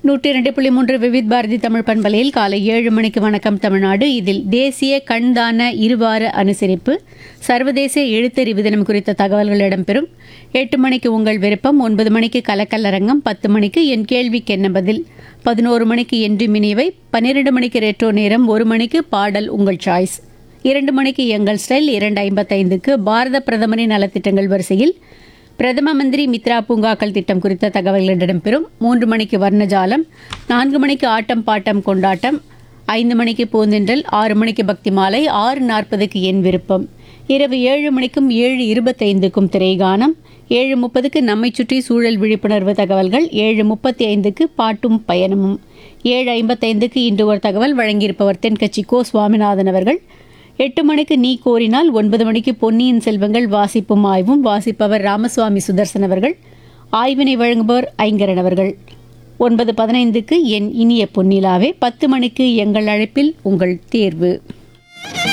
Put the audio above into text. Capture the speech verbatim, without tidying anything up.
நூற்றி இரண்டு புள்ளி மூன்று விவித் பாரதி தமிழ் பண்பலையில் காலை ஏழு மணிக்கு வணக்கம் தமிழ்நாடு. இதில் தேசிய கண்தான இருவார அனுசரிப்பு, சர்வதேச எழுத்தறிவு தினம் குறித்த தகவல்கள் இடம்பெறும். எட்டு மணிக்கு உங்கள் விருப்பம், ஒன்பது மணிக்கு கலக்கல்லரங்கம், பத்து மணிக்கு என் கேள்விக்கு என்ன பதில், பதினோரு மணிக்கு என்று மினிவை, பன்னிரண்டு மணிக்கு ரெட்ரோ நேரம், ஒரு மணிக்கு பாடல் உங்கள் சாய்ஸ், இரண்டு மணிக்கு எங்கள் ஸ்டைல், இரண்டு ஐம்பத்தைந்துக்கு பாரத பிரதமரின் நலத்திட்டங்கள் வரிசையில் பிரதம மந்திரி மித்ரா பூங்காக்கள் திட்டம் குறித்த தகவல்கள் இடம்பெறும். மூன்று மணிக்கு வர்ணஜாலம், நான்கு மணிக்கு ஆட்டம் பாட்டம் கொண்டாட்டம், ஐந்து மணிக்கு பூந்தென்றல், ஆறு மணிக்கு பக்தி மாலை, ஆறு நாற்பதுக்கு என் விருப்பம், இரவு ஏழு மணிக்கும் ஏழு இருபத்தைந்துக்கும் திரைகானம், ஏழு முப்பதுக்கு நம்மை சுற்றி சூழல் விழிப்புணர்வு தகவல்கள், ஏழு முப்பத்தி ஐந்துக்கு பாட்டும் பயணமும், ஏழு ஐம்பத்தைந்துக்கு இன்று ஒரு தகவல் வழங்கியிருப்பவர் தென்கட்சி கோ சுவாமிநாதன் அவர்கள். எட்டு மணிக்கு நீ கோரினால், ஒன்பது மணிக்கு பொன்னியின் செல்வங்கள் வாசிப்பும் ஆய்வும், வாசிப்பவர் ராமசுவாமி சுதர்சன் அவர்கள், ஆய்வினை வழங்குபவர் ஐங்கரன் அவர்கள். ஒன்பது பதினைந்துக்கு என் இனிய பொன்னிலாவே, பத்து மணிக்கு எங்கள் அழைப்பில் உங்கள் தேர்வு.